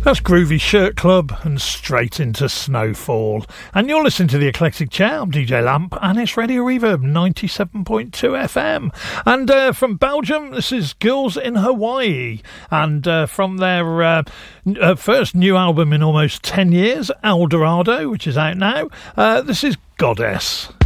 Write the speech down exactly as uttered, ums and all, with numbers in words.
That's Groovy Shirt Club and Straight into Snowfall. And you're listening to The Eclectic Chair. I'm D J Lamp and it's Radio Reverb ninety-seven point two F M. And uh, from Belgium, this is Girls in Hawaii. And uh, from their uh, uh, first new album in almost ten years, El Dorado, which is out now, uh, this is Goddess.